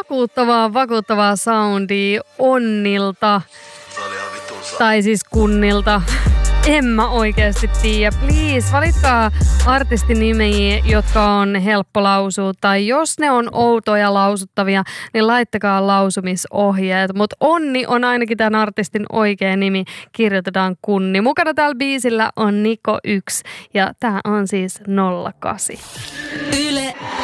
vakuuttavaa soundia Onnilta. Tai siis Kunnilta. En mä oikeasti tiedä. Please, valitkaa artistinimiä, jotka on helppo lausua. Tai jos ne on outoja lausuttavia, niin laittakaa lausumisohjeet. Mutta Onni on ainakin tämän artistin oikea nimi. Kirjoitetaan Kunni. Mukana täällä biisillä on Niko 1. Ja tää on siis 08. Yle